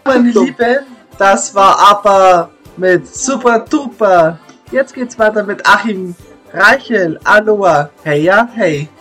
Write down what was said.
meine Lieben, das war aber mit Super Duper. Jetzt geht's weiter mit Achim Reichel, Aloha, hey ja, hey.